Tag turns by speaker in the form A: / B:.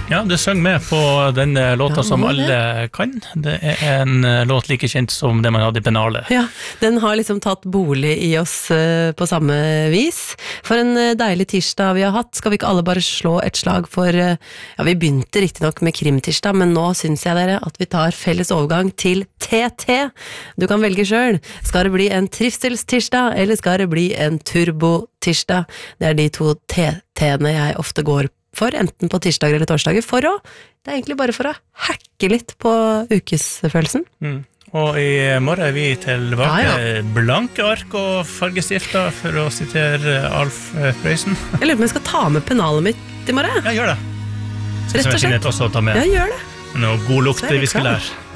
A: Ja, du søng med på den låta som alle kan. Det en låt like kjent som det man hadde i pennalet.
B: Ja, den har liksom tatt bolig i oss på samme vis. For en deilig tirsdag vi har hatt. Skal vi ikke alle bare slå et slag for... Ja, vi begynte riktig nok med krimtirsdag, men nå synes jeg dere at vi tar felles overgang til TT. Du kan velge selv. Skal det bli en trivselstirsdag, eller skal det bli en turbotirsdag? Det de to TT-ene jeg ofte går for, enten på tirsdager eller torsdager, det egentlig bare for å hacke litt på ukesfølelsen.
A: Og i morgen vi tilbake blanke ark og fargestifter, for å sitere Alf Prøysen.
B: Jeg lurer på om jeg skal ta med pennalet mitt i morgen.
A: Ja, gjør det.
B: Rett og slett.
A: Også å ta med.
B: Ja, gjør det.
A: Noe god lukt vi skal lære.